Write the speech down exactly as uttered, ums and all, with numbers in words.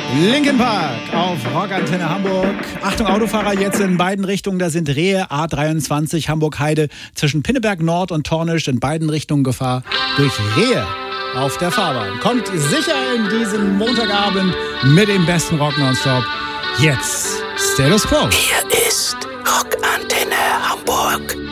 Linkin Park auf Rockantenne Hamburg. Achtung Autofahrer, jetzt in beiden Richtungen, da sind Rehe, A dreiundzwanzig, Hamburg-Heide, zwischen Pinneberg Nord und Tornisch, in beiden Richtungen Gefahr durch Rehe auf der Fahrbahn. Kommt sicher in diesen Montagabend mit dem besten Rock nonstop. Jetzt Status Quo. Hier ist Rockantenne Hamburg.